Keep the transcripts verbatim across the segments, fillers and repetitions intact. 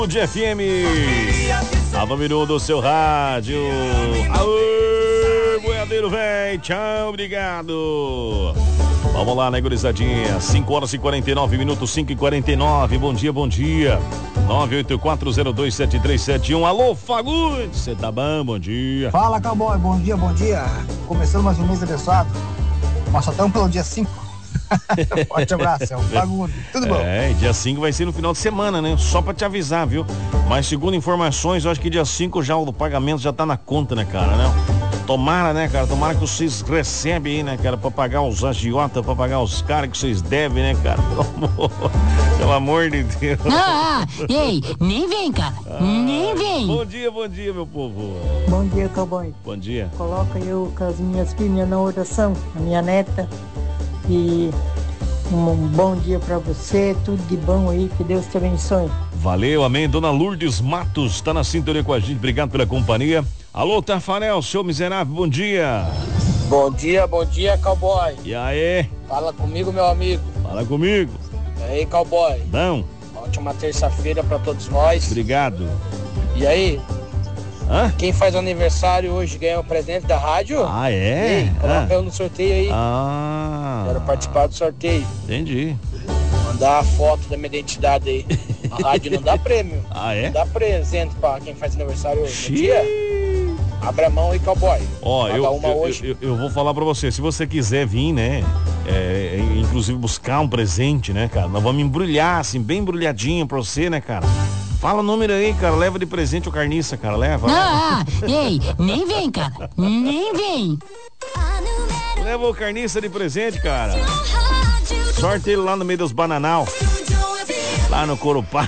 De F M, a número um do seu rádio. Aô, boiadeiro, véi. Tchau, obrigado. Vamos lá, né, gurizadinha? cinco horas e quarenta e nove minutos, cinco e quarenta e nove. Bom dia, bom dia. nove oito quatro zero dois sete três sete um. Alô, Fagundes. Você tá bom? Bom dia. Fala, cowboy. Bom dia, bom dia. Começando mais um mês abençoado. Nós só estamos pelo dia cinco. Forte abraço, é um Fagundes. Tudo bom? É, dia cinco vai ser no final de semana, né? Só pra te avisar, viu? Mas segundo informações, eu acho que dia cinco já o pagamento já tá na conta, né, cara, né? Tomara, né, cara? Tomara que vocês recebem aí, né, cara? Pra pagar os agiotas, pra pagar os caras que vocês devem, né, cara? Pelo amor, pelo amor de Deus. Ah, ei, nem vem, cara. Ah, nem vem. Bom dia, bom dia, meu povo. Bom dia, cowboy. Bom dia. Coloca eu com as minhas filhas na oração, a minha neta. E um bom dia pra você, tudo de bom aí, que Deus te abençoe. Valeu, amém. Dona Lourdes Matos tá na sintonia com a gente, obrigado pela companhia. Alô, Tafarel, seu miserável, bom dia. Bom dia, bom dia, cowboy. E aí? Fala comigo, meu amigo. Fala comigo. E aí, cowboy? Bom. Ótima terça-feira pra todos nós. Obrigado. E aí? Hã? Quem faz aniversário hoje ganha o presente da rádio? Ah, é? Ei, coloca ah. eu no sorteio aí. Ah. Quero participar do sorteio. Entendi. Mandar a foto da minha identidade aí. A rádio não dá prêmio. Ah, é? Não dá presente pra quem faz aniversário hoje. No dia. Abre a mão aí, cowboy. Ó, eu, uma eu, hoje. Eu, eu, eu vou falar pra você, se você quiser vir, né, é, inclusive buscar um presente, né, cara, nós vamos embrulhar, assim, bem embrulhadinho pra você, né, cara. Fala o número aí, cara, leva de presente o carniça, cara, leva. Ah, ei, nem vem, cara, nem vem. Leva o carniça de presente, cara. Sorte ele lá no meio dos bananal, lá no Corupá.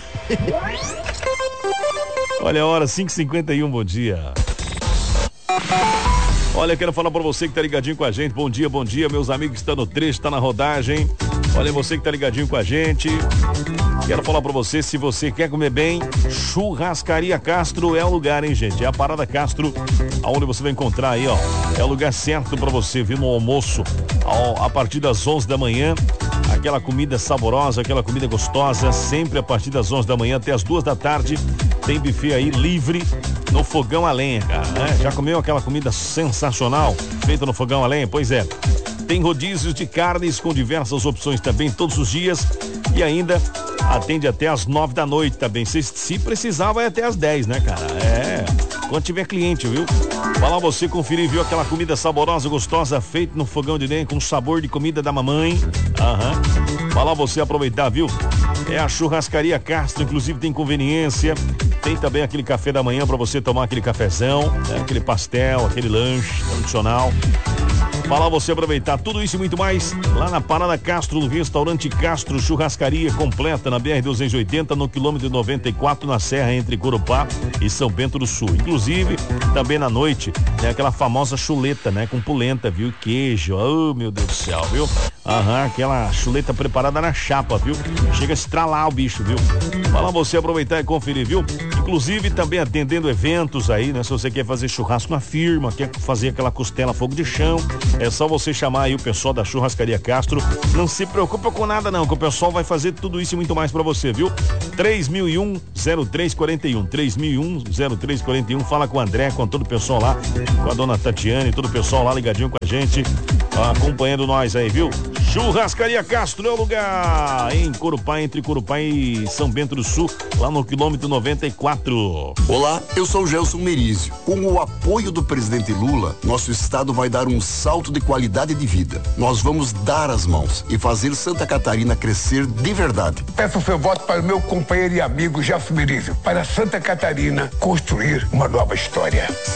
Olha a hora, cinco e cinquenta e um, bom dia. Olha, quero falar pra você que tá ligadinho com a gente. Bom dia, bom dia, meus amigos que estão no trecho, tá na rodagem. Olha, você que tá ligadinho com a gente. Quero falar pra você, se você quer comer bem, Churrascaria Castro é o lugar, hein, gente? É a Parada Castro, aonde você vai encontrar aí, ó. É o lugar certo pra você vir no almoço, ao, a partir das onze da manhã. Aquela comida saborosa, aquela comida gostosa, sempre a partir das onze da manhã até as duas da tarde. Tem buffet aí livre no fogão a lenha, cara, né? Já comeu aquela comida sensacional feita no fogão a lenha? Pois é. Tem rodízios de carnes com diversas opções também todos os dias e ainda atende até as nove da noite também. Se, se precisar, vai até as dez, né, cara? É, quando tiver cliente, viu? Vai lá você conferir, viu? Aquela comida saborosa, gostosa, feita no fogão de lenha com sabor de comida da mamãe. Aham. Vai lá você aproveitar, viu? É a Churrascaria Castro, inclusive tem conveniência. Tem também aquele café da manhã para você tomar aquele cafezão, né? Aquele pastel, aquele lanche tradicional. Vai lá você aproveitar tudo isso e muito mais lá na Parada Castro, no restaurante Castro Churrascaria completa na B R duzentos e oitenta, no quilômetro noventa e quatro, na serra entre Corupá e São Bento do Sul. Inclusive, também na noite, tem aquela famosa chuleta, né? Com polenta, viu? E queijo. Oh, meu Deus do céu, viu? Aham, aquela chuleta preparada na chapa, viu? Chega a estralar o bicho, viu? Vai lá você aproveitar e conferir, viu? Inclusive, também atendendo eventos aí, né? Se você quer fazer churrasco na firma, quer fazer aquela costela fogo de chão, é só você chamar aí o pessoal da Churrascaria Castro. Não se preocupa com nada não, que o pessoal vai fazer tudo isso e muito mais pra você, viu? três mil e um, zero três quarenta e um, três mil e um, zero três quarenta e um. Fala com o André, com todo o pessoal lá, com a dona Tatiane, todo o pessoal lá ligadinho com a gente, acompanhando nós aí, viu? Churrascaria Castro é o lugar, em Corupá, entre Corupá e São Bento do Sul, lá no quilômetro noventa e quatro. Olá, eu sou o Gelson Merizio. Com o apoio do presidente Lula, nosso estado vai dar um salto de qualidade de vida. Nós vamos dar as mãos e fazer Santa Catarina crescer de verdade. Peço o seu voto para o meu companheiro e amigo Gelson Merizio, para Santa Catarina construir uma nova história.